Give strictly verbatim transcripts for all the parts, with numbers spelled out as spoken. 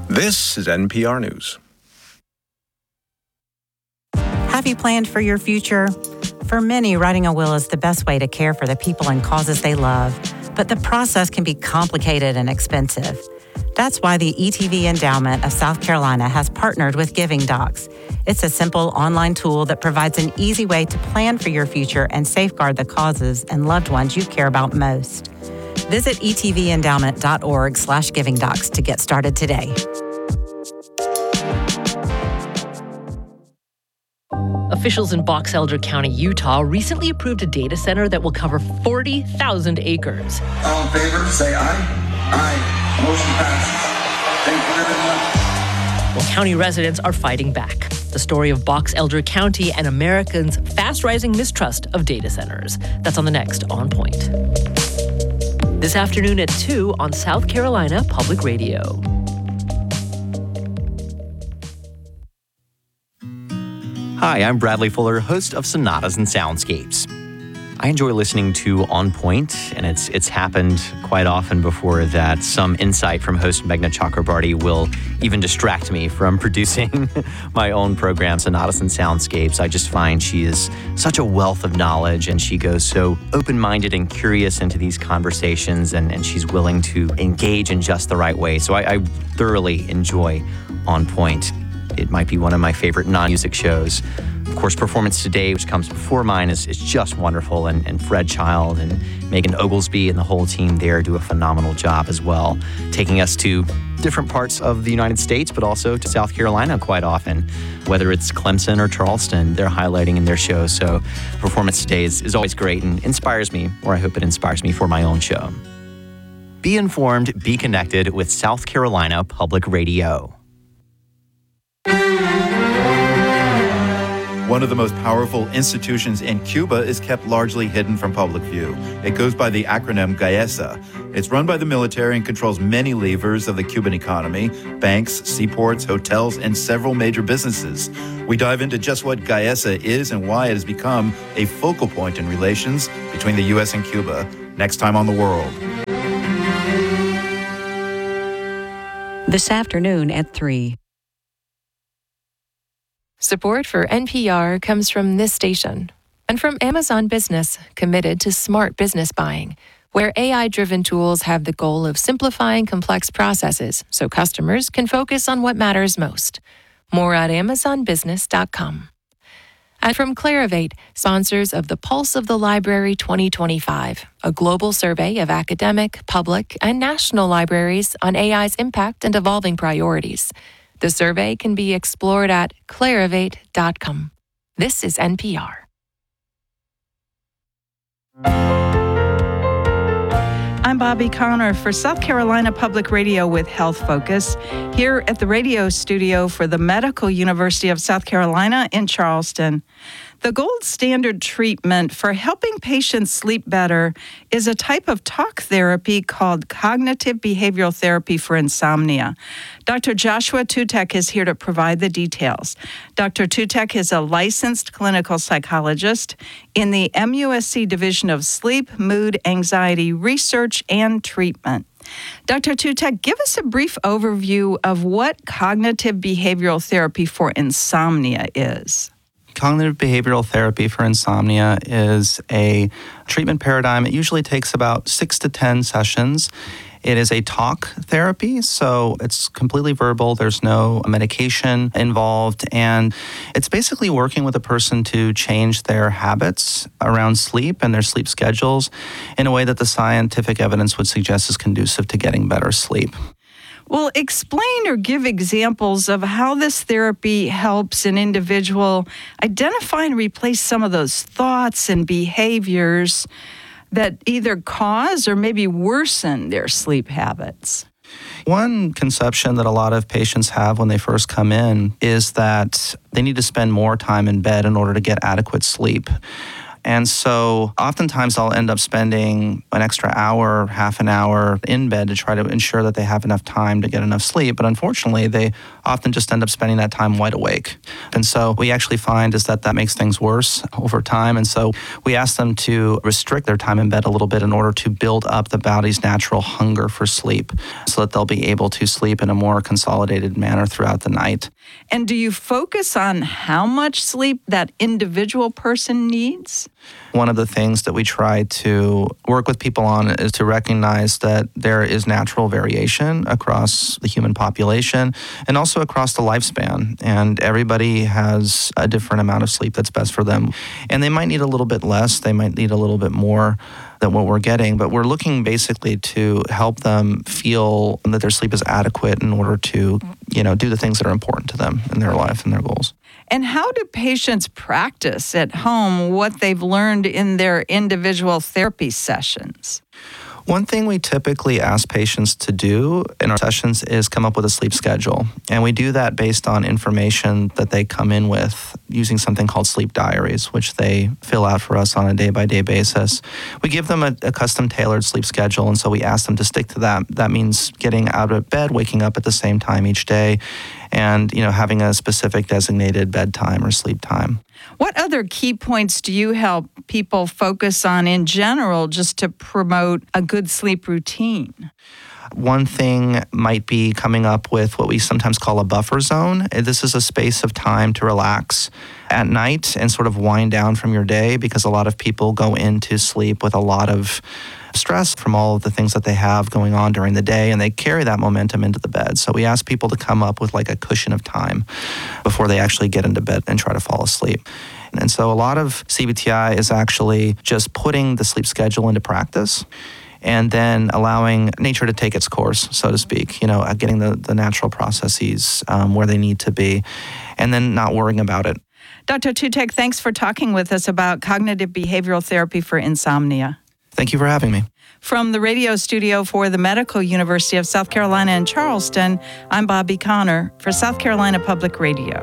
This is N P R News. Have you planned for your future? For many, writing a will is the best way to care for the people and causes they love, but the process can be complicated and expensive. That's why the E T V Endowment of South Carolina has partnered with Giving Docs. It's a simple online tool that provides an easy way to plan for your future and safeguard the causes and loved ones you care about most. Visit etvendowment.org slash giving docs to get started today. Officials in Box Elder County, Utah, recently approved a data center that will cover forty thousand acres. All in favor, say aye. Aye. Motion passes. Thank you very much. Well, county residents are fighting back. The story of Box Elder County and Americans' fast-rising mistrust of data centers. That's on the next On Point. This afternoon at two on South Carolina Public Radio. Hi, I'm Bradley Fuller, host of Sonatas and Soundscapes. I enjoy listening to On Point, and it's it's happened quite often before that some insight from host Meghna Chakrabarty will even distract me from producing my own program, Sonatas and Soundscapes. I just find she is such a wealth of knowledge, and she goes so open-minded and curious into these conversations, and, and she's willing to engage in just the right way. So I, I thoroughly enjoy On Point. It might be one of my favorite non-music shows. Of course, Performance Today, which comes before mine, is, is just wonderful. And, and Fred Child and Megan Oglesby and the whole team there do a phenomenal job as well, taking us to different parts of the United States, but also to South Carolina quite often. Whether it's Clemson or Charleston, they're highlighting in their show. So Performance Today is, is always great and inspires me, or I hope it inspires me for my own show. Be informed, be connected with South Carolina Public Radio. One of the most powerful institutions in Cuba is kept largely hidden from public view. It goes by the acronym GAESA. It's run by the military and controls many levers of the Cuban economy: banks, seaports, hotels, and several major businesses. We dive into just what GAESA is and why it has become a focal point in relations between the U S and Cuba. Next time on The World. This afternoon at three. Support for N P R comes from this station and from Amazon Business, committed to smart business buying, where A I-driven tools have the goal of simplifying complex processes so customers can focus on what matters most. More at amazon business dot com. And from Clarivate, sponsors of the Pulse of the Library twenty twenty-five, a global survey of academic, public, and national libraries on A I's impact and evolving priorities. The survey can be explored at clarivate dot com. This is N P R. I'm Bobby Connor for South Carolina Public Radio with Health Focus, here at the radio studio for the Medical University of South Carolina in Charleston. The gold standard treatment for helping patients sleep better is a type of talk therapy called cognitive behavioral therapy for insomnia. Doctor Joshua Tutek is here to provide the details. Doctor Tutek is a licensed clinical psychologist in the M U S C Division of Sleep, Mood, Anxiety Research and Treatment. Doctor Tutek, give us a brief overview of what cognitive behavioral therapy for insomnia is. Cognitive behavioral therapy for insomnia is a treatment paradigm. It usually takes about six to ten sessions. It is a talk therapy, so it's completely verbal. There's no medication involved, and it's basically working with a person to change their habits around sleep and their sleep schedules in a way that the scientific evidence would suggest is conducive to getting better sleep. Well, explain or give examples of how this therapy helps an individual identify and replace some of those thoughts and behaviors that either cause or maybe worsen their sleep habits. One conception that a lot of patients have when they first come in is that they need to spend more time in bed in order to get adequate sleep. And so oftentimes I'll end up spending an extra hour, half an hour in bed to try to ensure that they have enough time to get enough sleep. But unfortunately, they often just end up spending that time wide awake. And so we actually find is that that makes things worse over time. And so we ask them to restrict their time in bed a little bit in order to build up the body's natural hunger for sleep so that they'll be able to sleep in a more consolidated manner throughout the night. And do you focus on how much sleep that individual person needs? One of the things that we try to work with people on is to recognize that there is natural variation across the human population and also across the lifespan. And everybody has a different amount of sleep that's best for them. And they might need a little bit less, they might need a little bit more than what we're getting, but we're looking basically to help them feel that their sleep is adequate in order to, you know, do the things that are important to them in their life and their goals. And how do patients practice at home what they've learned in their individual therapy sessions? One thing we typically ask patients to do in our sessions is come up with a sleep schedule. And we do that based on information that they come in with using something called sleep diaries, which they fill out for us on a day-by-day basis. We give them a, a custom-tailored sleep schedule, and so we ask them to stick to that. That means getting out of bed, waking up at the same time each day, and you know having a specific designated bedtime or sleep time. What other key points do you help people focus on in general just to promote a good sleep routine? One thing might be coming up with what we sometimes call a buffer zone. This is a space of time to relax at night and sort of wind down from your day, because a lot of people go into sleep with a lot of stress from all of the things that they have going on during the day, and they carry that momentum into the bed. So we ask people to come up with like a cushion of time before they actually get into bed and try to fall asleep. And so a lot of C B T I is actually just putting the sleep schedule into practice and then allowing nature to take its course, so to speak, you know, getting the, the natural processes um, where they need to be, and then not worrying about it. Doctor Tutek, thanks for talking with us about cognitive behavioral therapy for insomnia. Thank you for having me. From the radio studio for the Medical University of South Carolina in Charleston, I'm Bobby Connor for South Carolina Public Radio.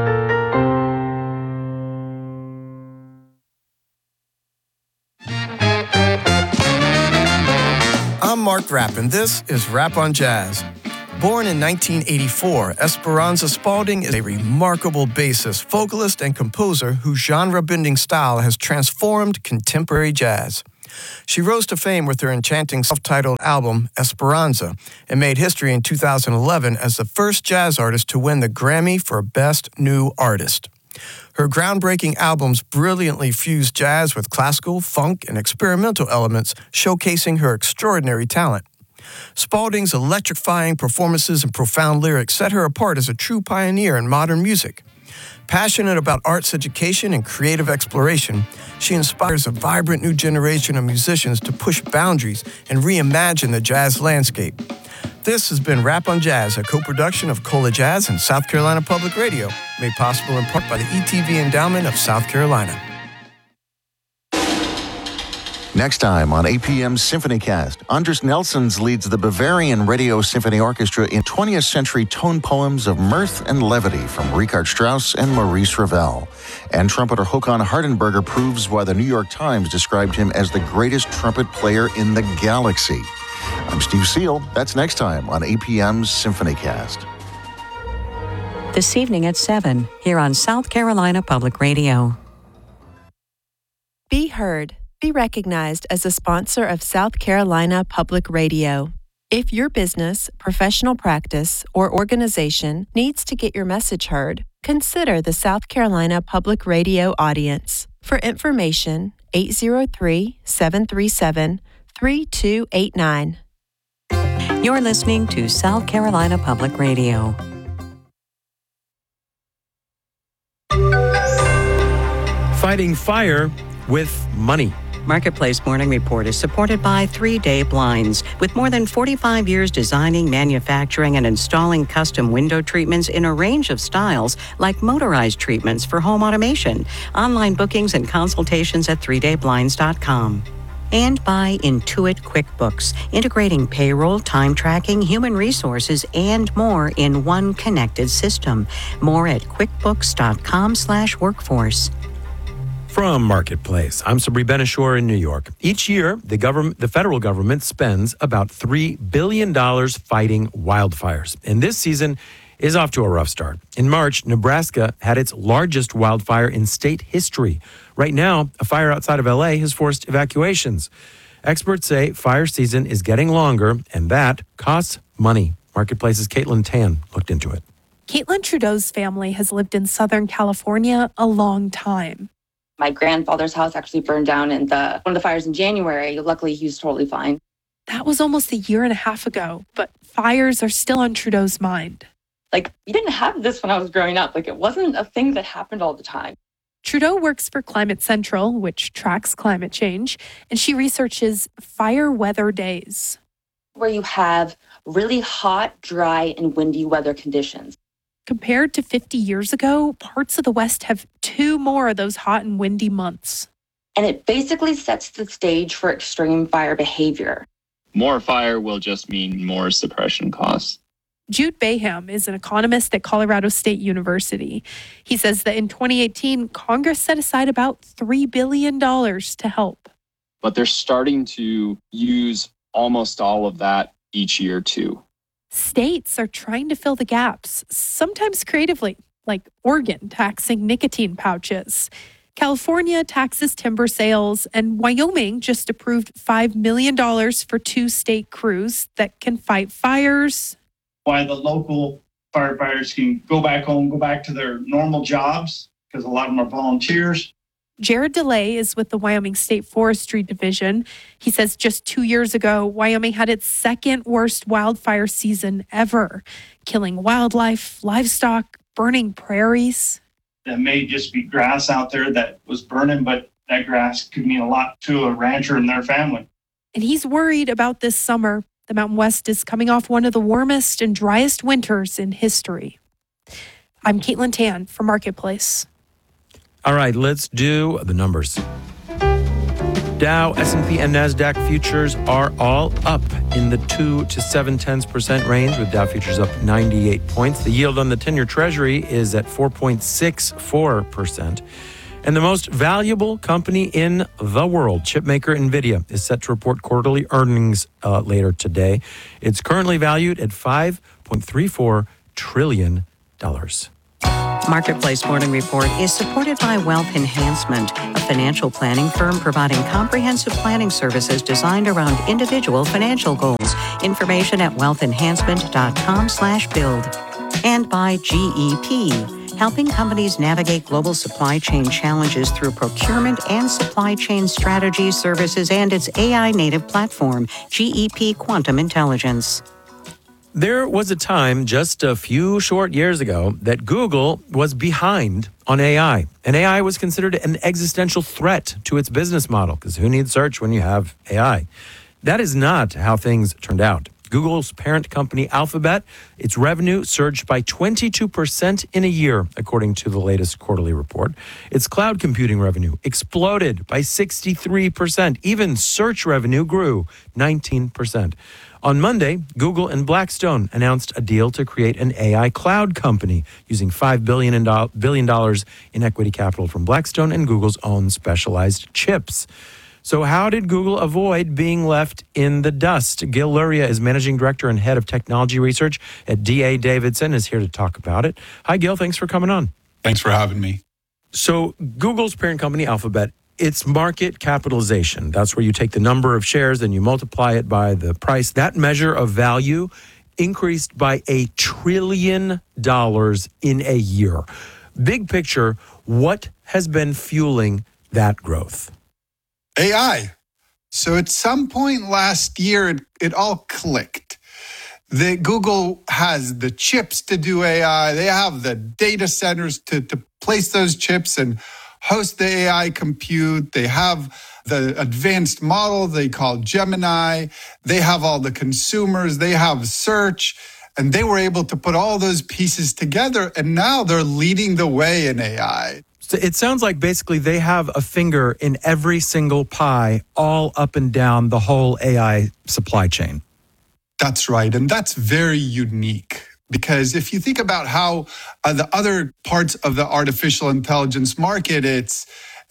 I'm Mark Rapp, and this is Rap on Jazz. Born in nineteen eighty-four, Esperanza Spalding is a remarkable bassist, vocalist, and composer whose genre-bending style has transformed contemporary jazz. She rose to fame with her enchanting self-titled album, Esperanza, and made history in two thousand eleven as the first jazz artist to win the Grammy for Best New Artist. Her groundbreaking albums brilliantly fuse jazz with classical, funk, and experimental elements, showcasing her extraordinary talent. Spalding's electrifying performances and profound lyrics set her apart as a true pioneer in modern music. Passionate about arts education and creative exploration, she inspires a vibrant new generation of musicians to push boundaries and reimagine the jazz landscape. This has been Rap on Jazz, a co-production of Cola Jazz and South Carolina Public Radio, made possible in part by the E T V Endowment of South Carolina. Next time on A P M's SymphonyCast, Anders Nelsons leads the Bavarian Radio Symphony Orchestra in twentieth century tone poems of mirth and levity from Richard Strauss and Maurice Ravel. And trumpeter Håkan Hardenberger proves why the New York Times described him as the greatest trumpet player in the galaxy. I'm Steve Seal. That's next time on A P M's SymphonyCast. This evening at seven, here on South Carolina Public Radio. Be heard. Be recognized as a sponsor of South Carolina Public Radio. If your business, professional practice, or organization needs to get your message heard, consider the South Carolina Public Radio audience. For information, eight zero three, seven three seven, three two eight nine. You're listening to South Carolina Public Radio. Fighting fire with money. Marketplace Morning Report is supported by Three Day Blinds. With more than forty-five years designing, manufacturing, and installing custom window treatments in a range of styles, like motorized treatments for home automation. Online bookings and consultations at three day blinds dot com. And by Intuit QuickBooks, integrating payroll, time tracking, human resources, and more in one connected system. More at quickbooks dot com slash workforce. From Marketplace, I'm Sabri Benishore in New York. Each year, the government, the federal government spends about three billion dollars fighting wildfires. And this season is off to a rough start. In March, Nebraska had its largest wildfire in state history. Right now, a fire outside of L A has forced evacuations. Experts say fire season is getting longer, and that costs money. Marketplace's Caitlin Tan looked into it. Caitlin Trudeau's family has lived in Southern California a long time. My grandfather's house actually burned down in the one of the fires in January. Luckily, he was totally fine. That was almost a year and a half ago, but fires are still on Trudeau's mind. Like, we didn't have this when I was growing up. Like, it wasn't a thing that happened all the time. Trudeau works for Climate Central, which tracks climate change, and she researches fire weather days, where you have really hot, dry, and windy weather conditions. Compared to fifty years ago, parts of the West have two more of those hot and windy months. And it basically sets the stage for extreme fire behavior. More fire will just mean more suppression costs. Jude Bayham is an economist at Colorado State University. He says that in twenty eighteen, Congress set aside about three billion dollars to help. But they're starting to use almost all of that each year, too. States are trying to fill the gaps, sometimes creatively, like Oregon taxing nicotine pouches. California taxes timber sales, and Wyoming just approved five million dollars for two state crews that can fight fires. Why the local firefighters can go back home, go back to their normal jobs, because a lot of them are volunteers. Jared DeLay is with the Wyoming State Forestry Division. He says just two years ago, Wyoming had its second worst wildfire season ever, killing wildlife, livestock, burning prairies. That may just be grass out there that was burning, but that grass could mean a lot to a rancher and their family. And he's worried about this summer. The Mountain West is coming off one of the warmest and driest winters in history. I'm Caitlin Tan for Marketplace. All right, let's do the numbers. Dow, S and P, and NASDAQ futures are all up in the two to seven tenths percent range, with Dow futures up ninety-eight points. The yield on the ten-year Treasury is at four point six four percent. And the most valuable company in the world, chipmaker NVIDIA, is set to report quarterly earnings uh, later today. It's currently valued at five point three four trillion dollars. Marketplace Morning Report is supported by Wealth Enhancement, a financial planning firm providing comprehensive planning services designed around individual financial goals. Information at wealthenhancement.com slash build. And by G E P, helping companies navigate global supply chain challenges through procurement and supply chain strategy services and its A I-native platform, G E P Quantum Intelligence. There was a time just a few short years ago that Google was behind on A I. And A I was considered an existential threat to its business model, because who needs search when you have A I? That is not how things turned out. Google's parent company, Alphabet, its revenue surged by twenty-two percent in a year, according to the latest quarterly report. Its cloud computing revenue exploded by sixty-three percent. Even search revenue grew nineteen percent. On Monday, Google and Blackstone announced a deal to create an A I cloud company using five billion dollars in equity capital from Blackstone and Google's own specialized chips. So how did Google avoid being left in the dust? Gil Luria is Managing Director and Head of Technology Research at D A Davidson, is here to talk about it. Hi, Gil. Thanks for coming on. Thanks for having me. So Google's parent company, Alphabet, its market capitalization, that's where you take the number of shares and you multiply it by the price. That measure of value increased by a trillion dollars in a year. Big picture, what has been fueling that growth? A I. So at some point last year, it, it all clicked. The, Google has the chips to do A I. They have the data centers to, to place those chips and host the A I compute. They have the advanced model they call Gemini. They have all the consumers. They have search. And they were able to put all those pieces together. And now they're leading the way in A I. So it sounds like basically they have a finger in every single pie, all up and down the whole A I supply chain. That's right. And that's very unique. Because if you think about how uh, the other parts of the artificial intelligence market, it's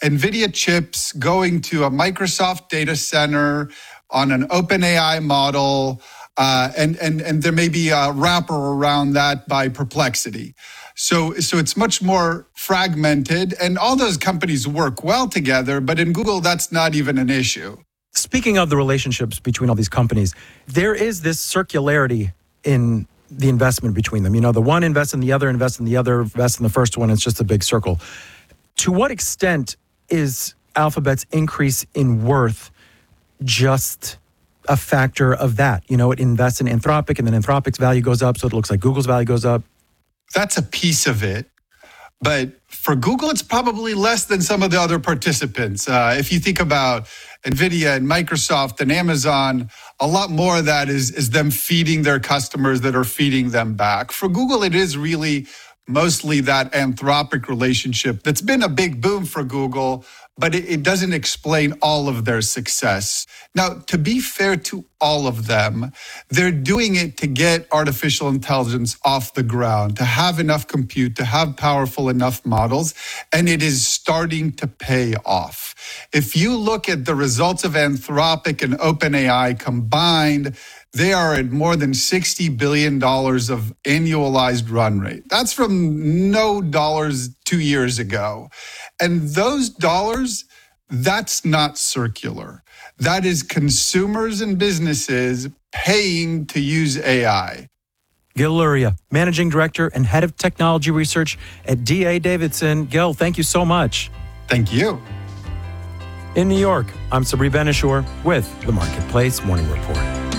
NVIDIA chips going to a Microsoft data center on an OpenAI model, uh, and, and, and there may be a wrapper around that by Perplexity. So, so it's much more fragmented, and all those companies work well together, but in Google, that's not even an issue. Speaking of the relationships between all these companies, there is this circularity in the investment between them. You know, the one invests in the other, invests in the other, invests in the first one. It's just a big circle. To what extent is Alphabet's increase in worth just a factor of that? You know, it invests in Anthropic, and then Anthropic's value goes up, so it looks like Google's value goes up. That's a piece of it. But for Google, it's probably less than some of the other participants. Uh, if you think about NVIDIA and Microsoft and Amazon, a lot more of that is, is them feeding their customers that are feeding them back. For Google, it is really mostly that Anthropic relationship that's been a big boom for Google, but it, it doesn't explain all of their success. Now, to be fair to all of them, they're doing it to get artificial intelligence off the ground, to have enough compute, to have powerful enough models, and it is starting to pay off. If you look at the results of Anthropic and OpenAI combined, they are at more than sixty billion dollars of annualized run rate. That's from no dollars two years ago. And those dollars, that's not circular. That is consumers and businesses paying to use A I. Gil Luria, Managing Director and Head of Technology Research at D A Davidson. Gil, thank you so much. Thank you. In New York, I'm Sabri Ben-Achour with the Marketplace Morning Report.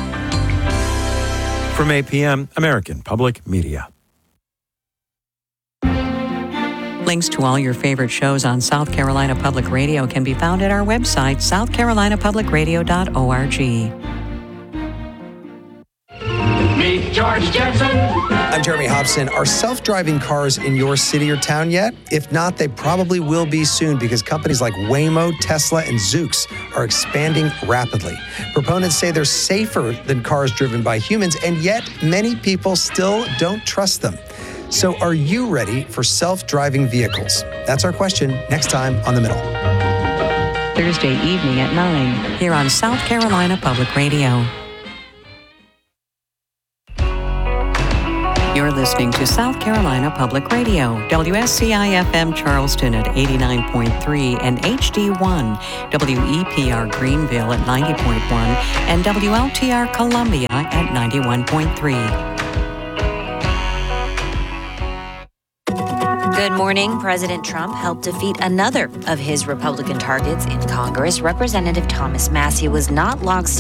From eight p.m., American Public Media. Links to all your favorite shows on South Carolina Public Radio can be found at our website, south carolina public radio dot org. Meet George Jetson. I'm Jeremy Hobson. Are self-driving cars in your city or town yet? If not, they probably will be soon because companies like Waymo, Tesla, and Zoox are expanding rapidly. Proponents say they're safer than cars driven by humans, and yet many people still don't trust them. So are you ready for self-driving vehicles? That's our question next time on The Middle. Thursday evening at nine, here on South Carolina Public Radio. You're listening to South Carolina Public Radio, W S C I F M Charleston at eighty-nine point three and H D one, W E P R Greenville at ninety point one, and W L T R Columbia at ninety-one point three. Good morning. President Trump helped defeat another of his Republican targets in Congress. Representative Thomas Massie was not lockstep